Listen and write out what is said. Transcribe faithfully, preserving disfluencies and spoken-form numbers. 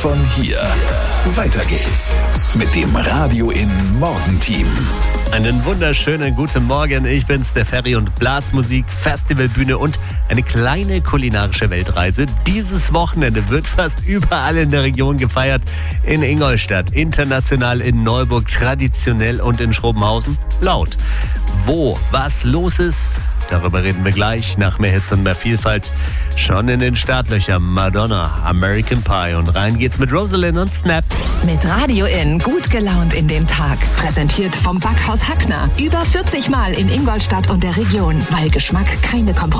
von hier. Weiter geht's mit dem Radio in Morgenteam. Einen wunderschönen guten Morgen. Ich bin's, der Ferry, und Blasmusik, Festivalbühne und eine kleine kulinarische Weltreise. Dieses Wochenende wird fast überall in der Region gefeiert. In Ingolstadt, international in Neuburg, traditionell und in Schrobenhausen laut. Wo was los ist, darüber reden wir gleich. Nach mehr Hits und mehr Vielfalt. Schon in den Startlöchern Madonna, American Pie, und rein geht's mit Rosalind und Snap. Mit Radio in gut gelaunt in den Tag. Präsentiert vom Backhaus Hackner. Über vierzig Mal in Ingolstadt und der Region, weil Geschmack keine Kompromisse